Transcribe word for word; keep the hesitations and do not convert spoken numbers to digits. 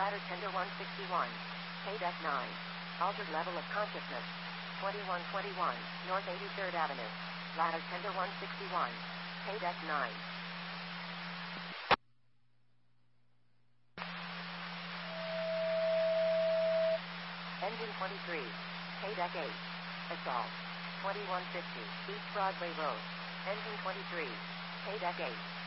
Ladder tender one sixty-one. Pay deck nine. Altered level of consciousness. twenty-one twenty-one, North eighty-third Avenue. Ladder tender one sixty-one. Pay deck nine. Engine twenty-three. Pay deck eight. Assault. twenty-one fifty, East Broadway Road. Engine twenty-three. Pay deck eight.